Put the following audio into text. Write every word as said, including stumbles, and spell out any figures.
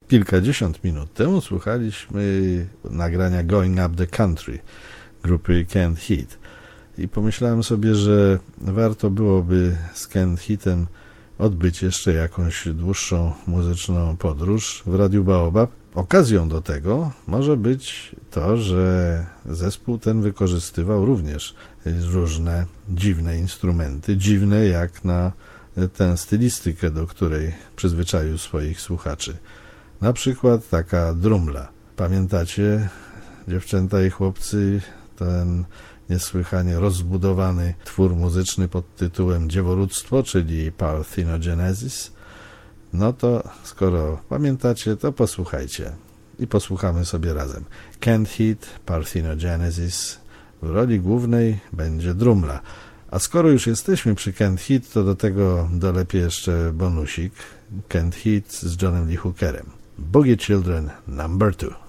Kilkadziesiąt minut temu słuchaliśmy nagrania Going Up the Country grupy Canned Heat i pomyślałem sobie, że warto byłoby z Canned Heatem odbyć jeszcze jakąś dłuższą muzyczną podróż w Radiu Baobab. Okazją do tego może być to, że zespół ten wykorzystywał również różne dziwne instrumenty, dziwne jak na tę stylistykę, do której przyzwyczaił swoich słuchaczy. Na przykład taka drumla. Pamiętacie, dziewczęta i chłopcy, ten niesłychanie rozbudowany twór muzyczny pod tytułem Dzieworództwo, czyli Parthenogenesis? No to skoro pamiętacie, to posłuchajcie i posłuchamy sobie razem. Canned Heat, Parthenogenesis. W roli głównej będzie drumla. A skoro już jesteśmy przy Canned Heat, to do tego dolepię jeszcze bonusik. Canned Heat z Johnem Lee Hookerem. Boogie Children number two.